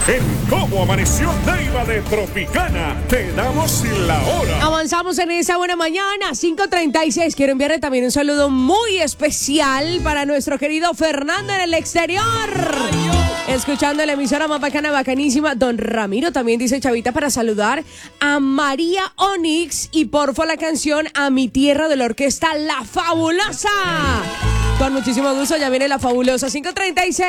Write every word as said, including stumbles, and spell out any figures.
En Cómo Amaneció Neiva de Tropicana, te damos la hora. Avanzamos en esa buena mañana, cinco treinta y seis. Quiero enviarle también un saludo muy especial para nuestro querido Fernando en el exterior. Escuchando la emisora más bacana, bacanísima. Don Ramiro también dice, Chavita, para saludar a María Onyx y porfa la canción A mi tierra de la orquesta La Fabulosa. Con muchísimo gusto, ya viene La Fabulosa. cinco treinta y seis.